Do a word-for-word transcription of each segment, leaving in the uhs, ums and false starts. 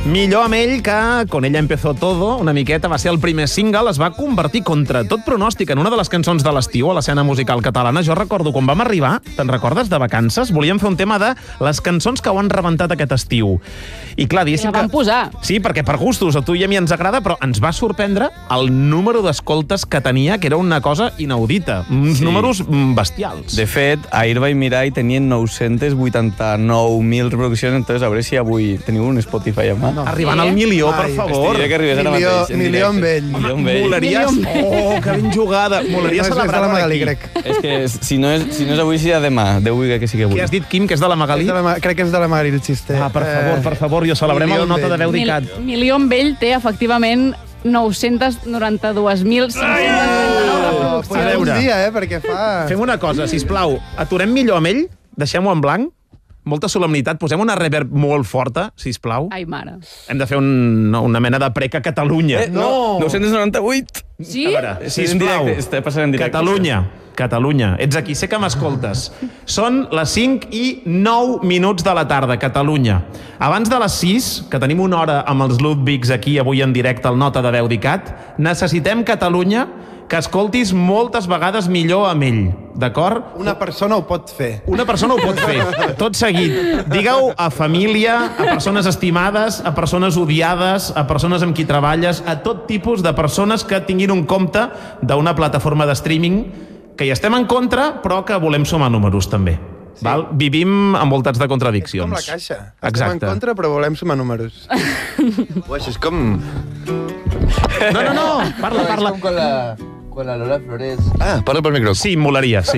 Millor amb ell que Con ella empezó todo, una miqueta, va ser el primer single, es va convertir contra tot pronòstic en una de les cançons de l'estiu a l'escena musical catalana. Jo recordo quan vam arribar, te'n recordes, de vacances? Volíem fer un tema de les cançons que ho han rebentat aquest estiu. I clar, diguéssim que... La vam posar. Sí, perquè per gustos, a tu i a mi ens agrada, però ens va sorprendre el número d'escoltes que tenia, que era una cosa inaudita. Uns sí. números bestials. De fet, ahir vaig mirar i tenien nou-cents vuitanta-nou mil reproduccions, entonces a veure si avui teniu un Spotify a mà. No. Arribant al milió, per favor. Estiria que arribés ara milió, mateix. Milió amb ell. Milió amb ell. Molaries... Oh, que ben jugada. Molaria celebrar per aquí. És que si no és, si no és avui, serà demà. Déu vulgui que sigui avui. Què has dit, Quim, que és de la Magalí? De la, crec que és de la Magalí, el xiste. Ah, per favor, per favor, jo celebrem la nota de veu d'Icat. Mil, milió amb ell té, efectivament, nou-cents noranta-dos mil cinc-cents noranta-nou reproduccions. A veure. Un dia, eh, perquè fa... Fem una cosa, sisplau. Aturem millor amb ell, deixem-ho en blanc, molta solemnitat, posem una reverb molt forta, sisplau. Ai, mare. Hem de fer un, una mena de prec a Catalunya. Eh, no! nou-cents noranta-vuit! Sí? A veure, sisplau. Està passant en directe. Catalunya. Catalunya. Ets aquí, sé que m'escoltes. Són les cinc i nou minuts de la tarda, Catalunya. Abans de les sis, que tenim una hora amb els Ludwigs aquí avui en directe al Nota de Veu d'Icat, necessitem, Catalunya, que escoltis moltes vegades millor amb ell, d'acord? Una persona ho pot fer. Una persona ho pot fer, tot seguit. Digueu a família, a persones estimades, a persones odiades, a persones amb qui treballes, a tot tipus de persones que tinguin un compte d'una plataforma de streaming que hi estem en contra, però que volem sumar números, també. Sí. Val? Vivim envoltats de contradiccions. És com la caixa. Estem Exacte. en contra, però volem sumar números. Ui, això és com... No, no, no, parla, parla. És com con la... Con la Lola Flores. Ah, parla pel micro. Sí, molaria, sí.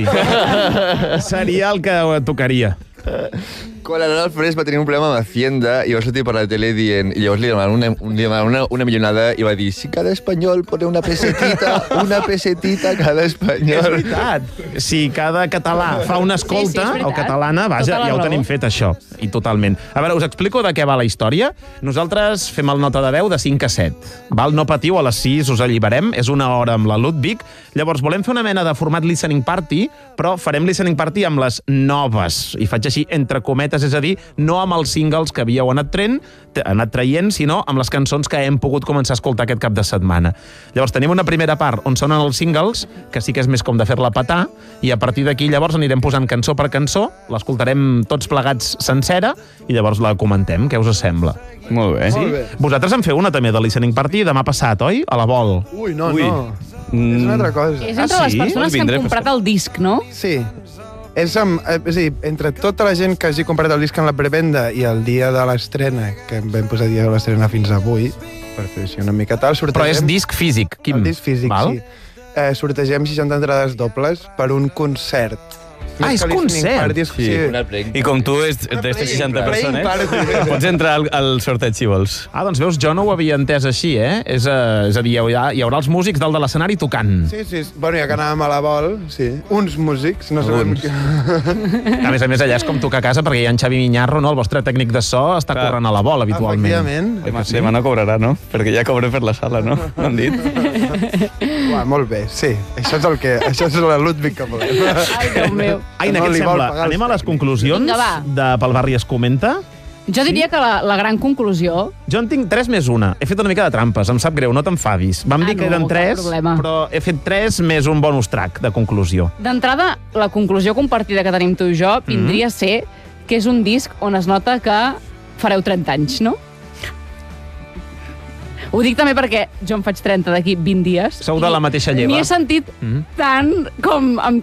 Seria el que tocaria. Quan la Lola Flores va tenir un problema amb Hacienda i va sortir per la tele dient... I llavors li demanaven una, un, li demanaven una, una millonada i va dir si cada espanyol pone una pesetita, una pesetita cada espanyol. És veritat. Si cada català fa una escolta, sí, sí, o catalana, vaja, tota ja ho tenim fet, això. I totalment. A veure, us explico de què va la història. Nosaltres fem el Nota de Veu de cinc a set. Val? No patiu, a les sis us alliberem. És una hora amb la Ludwig. Llavors, volem fer una mena de format listening party, però farem listening party amb les noves. I faig així, entre cometes, és a dir, no amb els singles que havíeu anat traient, anat traient, sinó amb les cançons que hem pogut començar a escoltar aquest cap de setmana. Llavors tenim una primera part on sonen els singles, que sí que és més com de fer-la petar, i a partir d'aquí llavors anirem posant cançó per cançó, l'escoltarem tots plegats sencera, i llavors la comentem. Què us sembla? Molt bé. Sí? Molt bé. Vosaltres en feu una també de listening party demà passat, oi? A la Vol. Ui, no, Ui. no. És una altra cosa. És entre Ah, les sí? persones que han comprat el disc, no? Sí. És, amb, és a dir, entre tota la gent que hagi comprat el disc en la prevenda i el dia de l'estrena, que vam posar dia de l'estrena fins avui, per fer així una mica tal, sortegem... Però és disc físic, Quim. El disc físic, Val? sí. Eh, sortegem seixanta entrades dobles per un concert. Ah, és concert? Party, és, sí. Sí. I com tu és d'aquestes seixanta playing persones, party. pots entrar al, al sorteig si vols. Ah, doncs veus, jo no ho havia entès així, eh? És a, és a dir, hi haurà, hi haurà els músics dalt de l'escenari tocant. Sí, sí. Bueno, ja que anàvem a la Vol, sí. Uns músics, no sabem... Uns. Que... A més a més, allà és com tocar a casa, perquè hi ha en Xavi Miñarro, no? El vostre tècnic de so està Clar. corrent a la Vol, habitualment. Efectivament. Demà, demà no cobrarà, no? Perquè ja cobré per la sala, no? M'han dit. Uà, molt bé, sí. Això és el que... Això és la Ludwig que volem. Ai, Déu meu. Aina, No què et li vol sembla? pagar els Anem a les tècnics. conclusions Vinga, va. de Pel Barri es comenta? Jo diria que la, la gran conclusió... Jo en tinc tres més una. He fet una mica de trampes, em sap greu, no t'enfadis. Vam Ah, dir que no, eren cap tres, problema. però he fet tres més un bonus track de conclusió. D'entrada, la conclusió compartida que tenim tu i jo vindria a ser que és un disc on es nota que fareu trenta anys, no? Ho dic també perquè jo en faig trenta d'aquí vint dies. Sou de la mateixa lleva. M'hi he sentit Mhm. tant com amb